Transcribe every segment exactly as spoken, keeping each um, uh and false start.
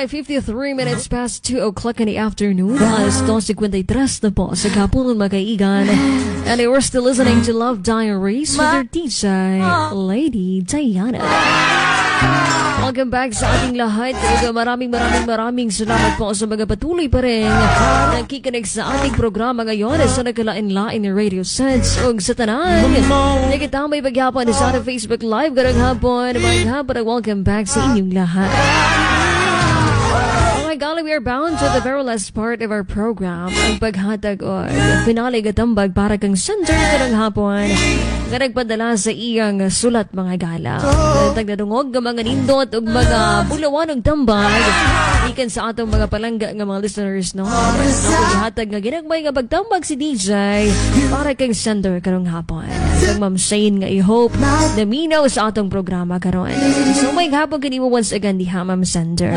Alright, fifty-three minutes past two o'clock in the afternoon. Alas dos fifty-tres na po sa kapunan mga kaigan. And we're still listening to Love Diaries with your D J, Lady Diana. Welcome back sa ating lahat. Maraming maraming maraming salamat po sa mga patuloy pa rin nakikinig sa ating programa ngayon sa nagkalain-lain ni Radio Sets o sa tanan. Nakita may paghapon sa ating Facebook Live karang hapon. Maghapon, welcome back sa inyong lahat. Oh my God, we are bound to the very last part of our program. Ang paghatag o finale gatambag para kang center karang hapon. Nga nagpadala sa iyang sulat mga gala. Tagdadungog ng mga nindot o mga bulawan ng tambag. Ikan sa atong mga palangga ng mga listeners, no? Paghatag nga ginagmay nga pagtambag si D J para kang sender karong hapon. Ang Ma'am Shane nga i-hope na minaw sa atong programa karon. So may hapon kanimo once again diha Ma'am Sender.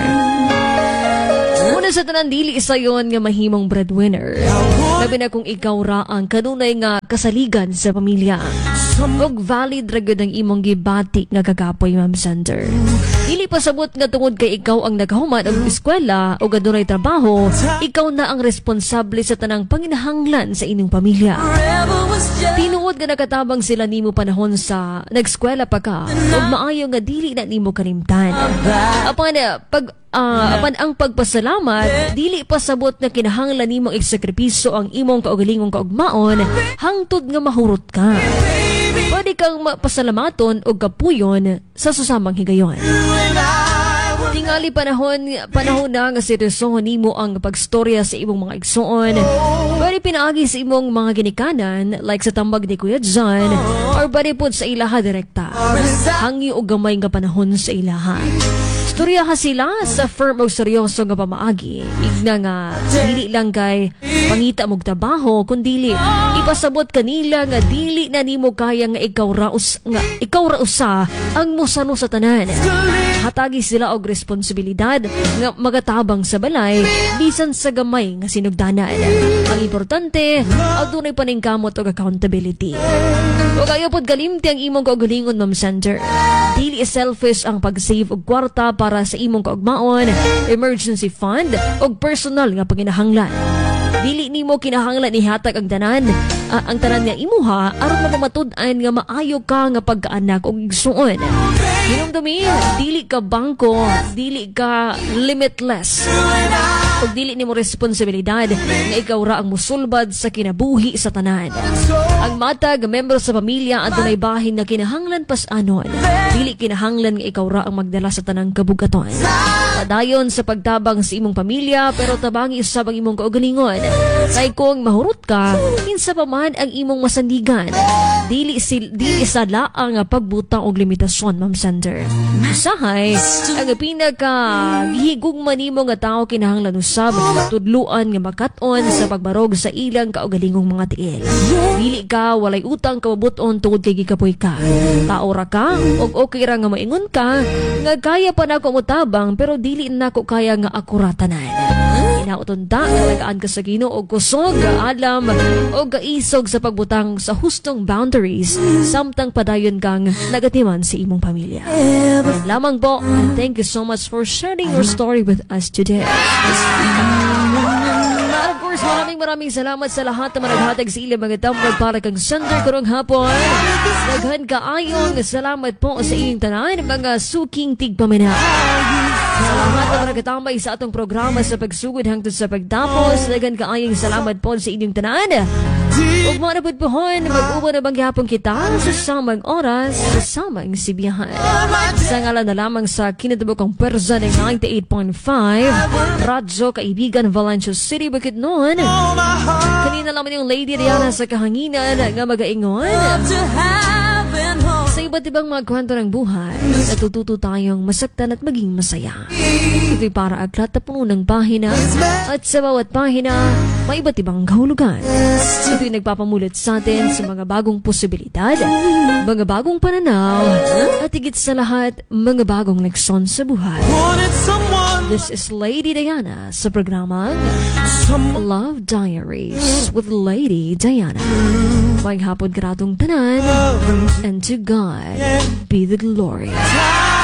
Una sa tanan dili isa yon nga mahimong breadwinner. Labi na kung ikaw ra ang kanunay nga kasaligan sa pamilya. Og valid ra gyud ang imong gibati nga kagapoy Ma'am Sender. Dili pasabot nga tungod kay ikaw ang naghuman og eskwela o adunay trabaho, ikaw na ang responsable sa tanang panginahanglan sa inyong pamilya. Tinuod nga nakatabang sila nimo panahon sa nag-eskwela pa ka ug maayo nga dili na nimo kalimtan. Apan pag Uh, apan ang pagpasalamat, dili pasabot na kinahanglan nimong eksakripisyo ang imong kaugalingong kaugmaon hangtod nga mahurot ka. Pwede kang mapasalamaton o kapuyon sa susamang higayon. Tingali panahon, panahon na nga seryosohon nimo ang pagstorya sa imong mga igsoon. Pwede pinaagi sa imong mga ginikanan like sa tambag ni Kuya John or pwede po sa ilaha direkta. Hangi o gamay nga panahon sa ilaha. Storya ha sila sa firm o seryoso nga pamaagi. Igna nga, dili lang kay pangita mong trabaho, kundili ipasabot kanila nga dili na nimo kaya nga ikaw raus nga ikaw rausa ang musano sa tanan. Hatagi sila og responsibilidad nga magatabang sa balay bisan sa gamay nga sinugdanan. Ang importante, adunay paningkamot og accountability. Ug ayo pod kalimti ang imong kaugalingon Ma'am Center. Dili selfish ang pag-save og kwarta para sa imong kaugmaon, emergency fund og personal nga panginahanglan. Dili nimo kinahanglan ihatag ang tanan, uh, ang tanan nga imuha aron mapamatud-an nga maayo ka nga pagkaanak og igsuon. Hinumdumi, dili ka bangko, dili ka limitless. Ug dili nimo responsibilidad nga ikaw ra ang musulbad sa kinabuhi sa tanan. Ang matag membro sa pamilya adunay bahin nga kinahanglan pas-anon. Dili kinahanglan nga ikaw ra ang magdala sa tanang kabugaton. Padayon sa pagtabang sa imong pamilya pero tabangi usab ang imong kaugalingon. Kay kung mahurot ka, kinsa pa man ang imong masandigan. Dili sil dili sa laang pagbutang og limitasyon Ma'am Center. Usahay ang pinaka gihigugma nimo nga tawo kinahanglan usab tudluan nga makat-on sa pagbarog sa ilang kaugalingong mga tiil. Dili ka walay utang kabubuton tungod kay gikapoy ka. Tao ra ka og okay ra nga maingon ka nga kaya pa nako mutabang pero dili nako kaya nga akuratanan. Inauton ta nga nagaan ka sa Ginoo og kusog, alam og kaisog sa pagbutang sa hustong boundaries samtang padayon kang nagatiman sa imong pamilya. Yan lamang po, and thank you so much for sharing your story with us today. Of course, maraming maraming salamat sa lahat na managhatag sa ilang mga tambag para kang sender karong hapon. Naghan kaayong salamat po sa inyong tanan, mga suking tigpaminaw. Salamat na managkatambay sa atong programa sa pagsugod hangtod sa pagtapos. Naghan kaayong salamat po sa inyong tanan. Ug mga napudpuhon, mag-ubo na bang gihapon kita sa samang oras, sa samang sibiyahan. Sa ngalan na lamang sa kinatubukang persa ng ninety-eight point five, Radyo Kaibigan, Valencia City, Bukidnon. Kanina lamang yung Lady Diana sa kahanginan nga mag-aingon. Sa iba't ibang mga kwento ng buhay, natututo tayong masaktan at maging masaya. Ito'y para aklat na puno ng pahina at sa bawat pahina, may iba't ibang kahulugan. Ito'y nagpapamulat sa atin sa mga bagong posibilidad, mga bagong pananaw, at higit sa lahat, mga bagong leksyon sa buhay. This is Lady Diana sa programang Love Diaries with Lady Diana. May hapon karatong tanan, and to God be the glory.